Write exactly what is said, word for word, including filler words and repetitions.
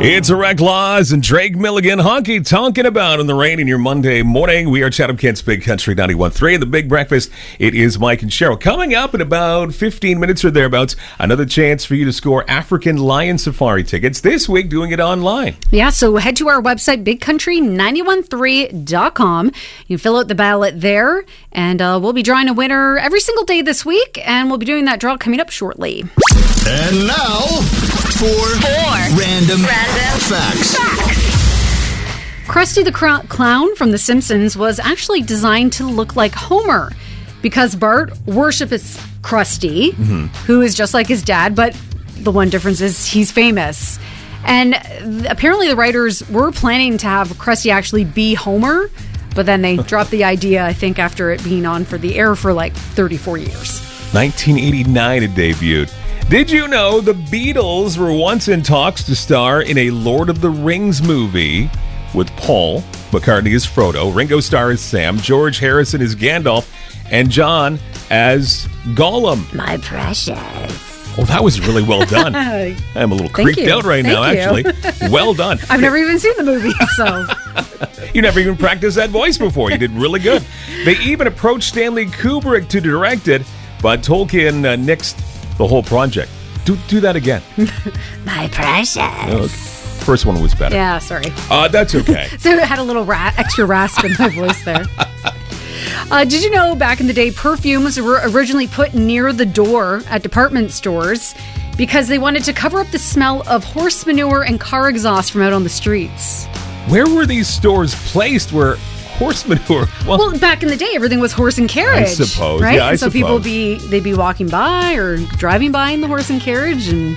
It's Iraq Laws and Drake Milligan honky tonking about in the rain in your Monday morning. We are Chatham Kent's Big Country ninety-one point three. The Big Breakfast. It is Mike and Cheryl. Coming up in about fifteen minutes or thereabouts, another chance for you to score African Lion Safari tickets. This week, doing it online. Yeah, so head to our website, big country nine one three dot com. You can fill out the ballot there, and uh, we'll be drawing a winner every single day this week, and we'll be doing that draw coming up shortly. And now, for Four Random, Random Facts. Krusty the Cr- Clown from The Simpsons was actually designed to look like Homer because Bart worships Krusty, mm-hmm. who is just like his dad, but the one difference is he's famous. And th- apparently the writers were planning to have Krusty actually be Homer, but then they dropped the idea, I think, after it being on for the air for like thirty-four years. nineteen eighty-nine it debuted. Did you know the Beatles were once in talks to star in a Lord of the Rings movie with Paul McCartney as Frodo, Ringo Starr as Sam, George Harrison as Gandalf, and John as Gollum? My precious. Oh, that was really well done. I'm a little Thank creeped you. out right Thank now, you. actually. Well done. I've never even seen the movie, so... You never even practiced that voice before. You did really good. They even approached Stanley Kubrick to direct it, but Tolkien uh, nixed the whole project. Do do that again. My precious. Uh, first one was better. Yeah, sorry. Uh, that's okay. So it had a little ra- extra rasp in my voice there. Uh, did you know back in the day, perfumes were originally put near the door at department stores because they wanted to cover up the smell of horse manure and car exhaust from out on the streets? Where were these stores placed where horse manure? Well, well, back in the day, everything was horse and carriage. I suppose, right? yeah, I and so suppose. people be they'd be walking by or driving by in the horse and carriage, and